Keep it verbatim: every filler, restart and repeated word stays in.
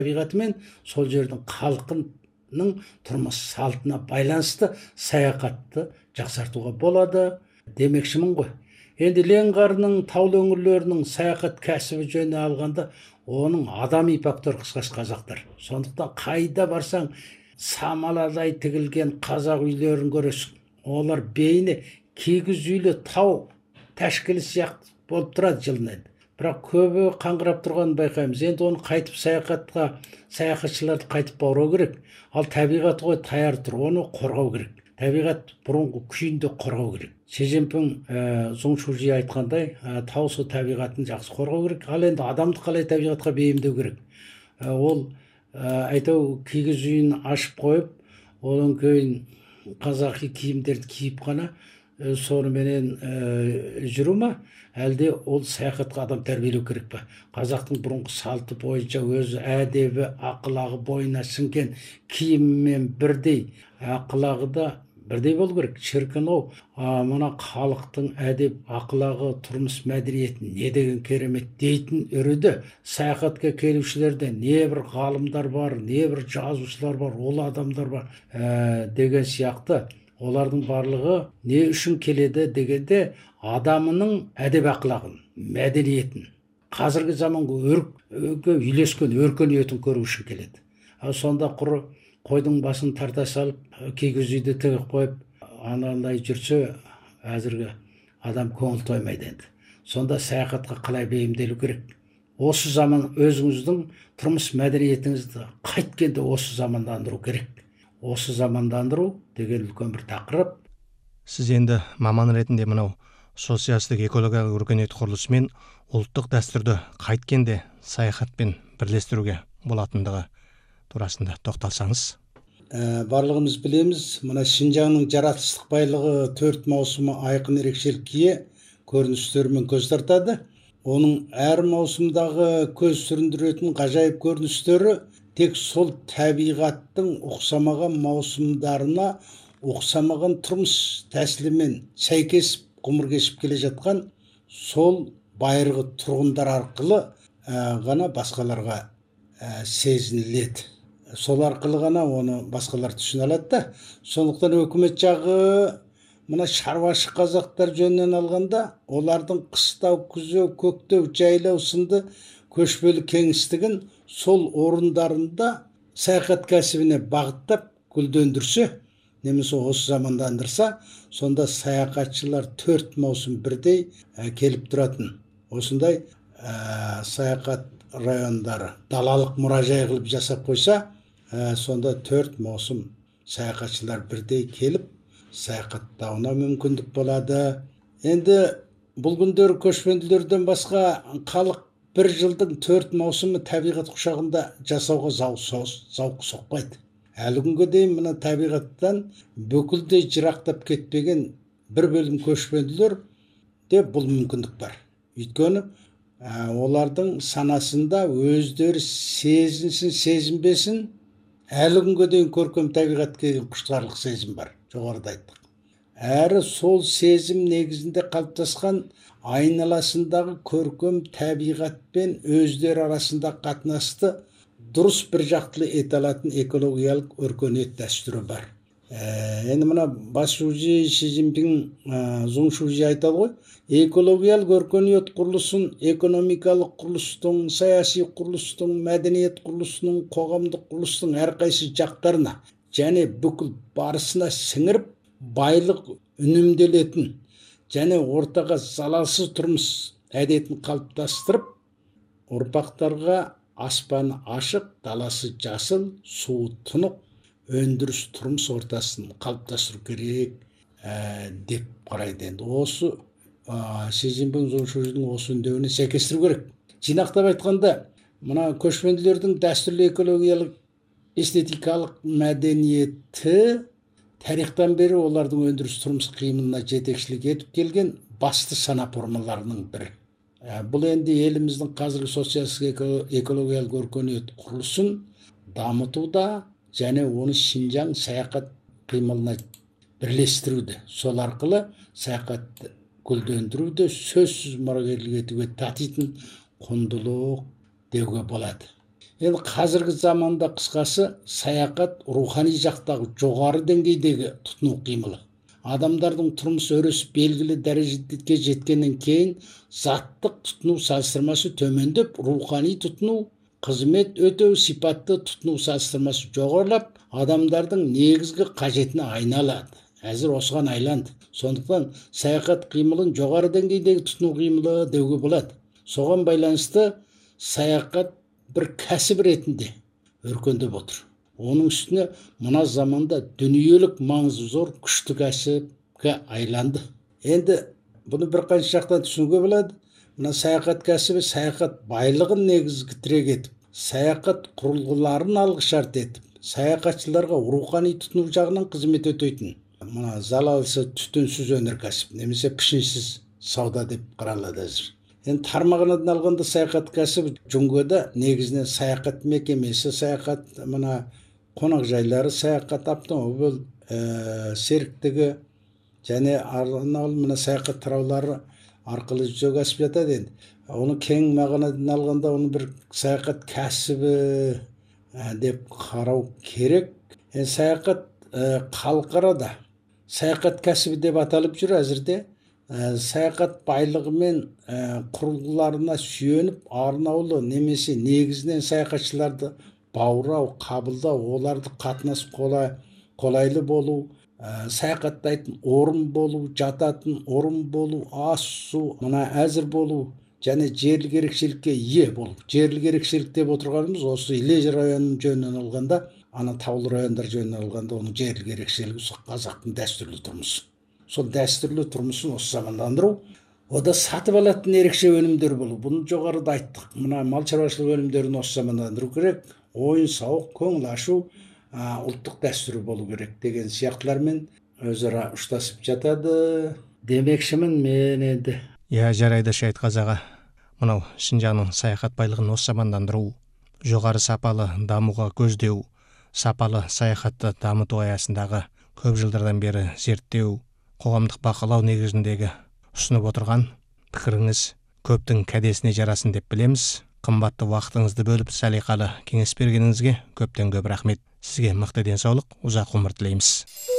табиғатымен сол жердің халқының тұрмыс салтына байланысты саяхатты жақсартуға болады демекшімін ғой. Енді Ленғарының таулы өңірлерінің саяхат кәсібі жөніне алғанда, оның адами фактор қысқасы қазақтар. Сондықтан қайда барсаң самаладай тігілген қазақ үйлерін көресің. Олар бейне кигіз үйлі тау тәшкілі сияқты болып тұрады жылына. Бірақ көбі қаңғырап тұрғанын байқаймыз. Енді оны қайтып саяхатқа, саяхатшыларды қайтып баурау керек. Ал табиғат ғой таяр тұр, оны қорғау керек. Табиғат бұрынғы күйінде қорғау керек. Си Цзиньпин Зуңшужи айтқандай, таусу табиғатын жақсы қорғау керек. Ал енді адамды қалай табиғатқа бейімдеу керек. Ол айтау кигіз үйін ашып қойып, одан кейін қазақи киімдерді киіп қана соныменен жүру ма? Әлде ол саяхатқа адам тәрбиелеу керек па? Қазақтың бұрынғы салты бойынша өзі әдебі, ақылағы бойына сіңген киіммен бірдей, ақылағы да бірдей болу керек. Шіркін-ау, мына халықтың әдеп, ақылағы, тұрмыс мәдениеті не деген керемет дейтін үреді. Саяхатқа келушілерде не бір ғалымдар бар, не бір жазушылар бар, ол адамдар бар деген сияқты. Олардың барлығы не үшін келеді дегенде, адамының әдеп ақылағын, мәдениетін, қазіргі заманғы өрге үйлескен өркениетін көру үшін келеді. Сонда құры қойдың басын тарта салып, кигіз үйді тігіп қойып, аналай жүрсе, әзіргі адам көңіл тоймайды енді. Сонда саяхатқа қалай бейімделу керек? Осы заман өзіңіздің тұрмыс мәдениетіңізді қайткенде осы замандандыру керек. Осы замандандыру деген үлкен бір тақырып. Сіз енді маман ретінде мынау социалистік экологиялық өркениет құрылысы мен ұлттық дәстүрді қайткенде саяхатпен бірлестіруге болатындығы турасында тоқталсаңыз. Ә, барлығымыз білеміз, мына Шинжаңның жаратылыстық байлығы төрт маусымы айқын ерекшелікке көріністерімен көз тартады. Оның әр маусымдағы көз сүріндіретін ғажайып көріністері тек сол табиғаттың ұқсамаған маусымдарына, ұқсамаған тұрмыс тәсілімен сәйкес ғұмыр кешіп келе жатқан сол байырғы тұрғындар арқылы ә, ғана басқаларға ә, сезініледі. Сол арқылы ғана оны басқалар түсіне алады да. Сондықтан өкімет жағы мына шаруашы қазақтар жөнінен алғанда, олардың қыстау, күзеу, көктеу, жайлау сынды көшпелі кеңістігін сол орындарында саяхат кәсібіне бағыттап гүлдендірсе, немесе осы замандандырса, сонда саяхатшылар төрт маусым бірдей ә, келіп тұратын. Осындай ә, саяхат райондары далалық мұражай қылып жасап қойса, ә, сонда төрт маусым саяхатшылар бірдей келіп саяхаттауына мүмкіндік болады. Енді бұл күндері көшпенділерден басқа халық бір жылдың төрт маусымы табиғат құшағында жасауға зауқы соқпайды. Әлі күнге дейін мына табиғаттан бүкілдей жырақтап кетпеген бір бөлім көшпенділер де бұл мүмкіндік бар. Өйткені ә, олардың санасында өздері сезінсін, сезінбесін, әлі күнге дейін көркем табиғатқа деген құштарлық сезім бар. Жоғарыда айттық. Әрі сол сезім негізінде қалыптасқан айналасындағы көркем табиғатпен өздері арасында қатынасты дұрыс бір жақтылы ете алатын экологиялық өркениет дәстүрі бар. Ә, енді мына Басшужи Си Цзиньпин Зуңшужи айтады ғой, экологиялық өркениет құрылысын экономикалық құрылыстың, саяси құрылыстың, мәдениет құрылысының, қоғамдық құрылыстың әрқайсы жақтарына және бүкіл барысына сіңіріп, байлық үнемделетін және ортаға залалсыз тұрмыс әдетін қалыптастырып, ұрпақтарға аспаны ашық, даласы жасыл, суы тұнық, өндіріс тұрмыс ортасын қалыптастыру керек ә, деп қарайды. Енді осы Си Цзиньпин Зуңшужидің осы үндеуіне сәйкестіру керек. Жинақтап айтқанда, мына көшпенділердің дәстүрлі экологиялық эстетикалық мәдениеті тарихтан бері олардың өндіріс тұрмыс қимылына жетекшілік етіп келген басты сана формаларының бірі. Ә, бұл енді еліміздің қазіргі социалистік экологиялық өркениет құрылысын дамытуда және оны Шинжаң саяхат қимылына бірлестіруді, сол арқылы саяхатты гүлдендіруді сөзсіз мұрагерлік етуге татитын құндылық деуге болады. Енді қазіргі заманда қысқасы саяхат рухани жақтағы жоғары деңгейдегі тұтыну қимылы. Адамдардың тұрмыс өресі белгілі дәрежеге жеткеннен кейін заттық тұтыну салыстырмасы төмендеп, рухани тұтыну, қызмет өтеу сипатты тұтыну салыстырмасы жоғарылап, адамдардың негізгі қажетіне айналады. Әзір осыған айланды. Сондықтан саяхат қимылын жоғары деңгейдегі тұтыну қимылы деуге болады. Соған байланысты саяхат бір кәсіп ретінде өркендеп отыр. Оның үстіне мына заманда дүниелік маңызы зор күшті кәсіпке айланды. Енді бұны бір қанша жақтан түсінуге болады. Мына саяхат кәсібі саяхат байлығын негізгі тірек етіп, саяхат құрылғыларын алғышарт етіп, саяхатшыларға рухани тұтыну жағынан қызмет өтейтін. Мына залалсыз түтінсіз өнеркәсіп немесе пішінсіз сауда деп қаралады әзір. Енді тармағынан алғанда саяхат кәсібі жүнгөді негізінен саяхат мекемесі, саяхат мына қонақ жайлары, саяхат автомобиль ә, серіктігі және арналы мына саяхат тараулары арқылы жүзеге асып жатады. Енді оны кең мағынадан алғанда оны бір саяхат кәсібі ә, деп қарау керек. Енді саяхат ә, халықарада саяхат кәсібі деп аталып жүр әзірде. Ә, саяхат байлығы мен ә, құрылғыларына сүйеніп арнаулы немесе негізінен саяхатшыларды баурау, қабылдау, оларды қатынас қолай, қолайлы болу, ә, саяхаттайтын орын болу, жататын орын болу, ас су мына әзір болу және жерлік ерекшелікке ие болу. Жерлік ерекшелік деп отырғанымыз осы Іле районының жөнінен алғанда, ана таулы райондар жөнінен алғанда оның жерлік ерекшелігі қазақтың дәстүрлі тұрмысы. Сол дәстүрлі тұрмысын осы замандандыру, ода сатып алатын ерекше өнімдер болу. Бұны жоғарыда айттық. Мына мал шаруашылығы өнімдерін осы замандандыру керек. Ойын сауық, көңіл ашу ә, ұлттық дәстүрі болу керек деген сияқтылармен өзара ұштасып жатады демекшімін мен енді. Иә, жарайды Шайытқазы аға. Мынау Шинжаңның саяхат байлығын осы замандандыру, жоғары сапалы дамуға көздеу, сапалы саяхатты дамыту аясындағы көп жылдардан бері зерттеу, қоғамдық бақылау негізіндегі ұсынып отырған пікіріңіз көптің кәдесіне жарасын деп білеміз. Қымбатты уақытыңызды бөліп салиқалы кеңес бергеніңізге көптен көп рахмет. Сізге мықты денсаулық, ұзақ ғұмыр тілейміз.